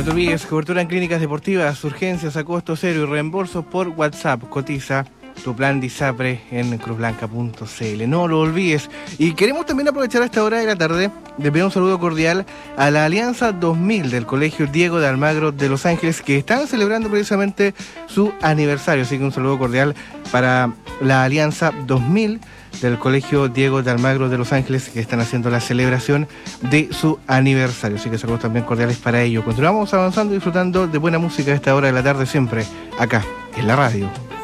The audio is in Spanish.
te olvides, cobertura en clínicas deportivas, urgencias a costo cero y reembolsos por WhatsApp. Cotiza tu plan DISAPRE en cruzblanca.cl. No lo olvides. Y queremos también aprovechar a esta hora de la tarde de enviar un saludo cordial a la Alianza 2000 del Colegio Diego de Almagro de Los Ángeles, que están celebrando precisamente su aniversario. Así que un saludo cordial para la Alianza 2000 del Colegio Diego de Almagro de Los Ángeles, que están haciendo la celebración de su aniversario. Así que saludos también cordiales para ellos. Continuamos avanzando y disfrutando de buena música a esta hora de la tarde, siempre acá en la radio.